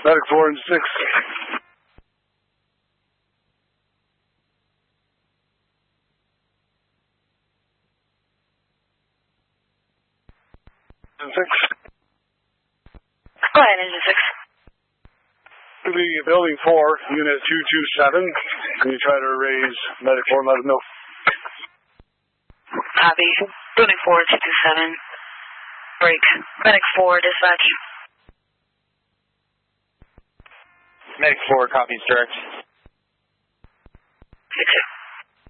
Medic 4 and 6. And 6. Go ahead, Engine 6. Building 4, Unit 227. Can you try to raise Medic 4 and let him know? Copy. Building 4, 227. Break. Medic 4, dispatch. Medic 4 copies direct. 6.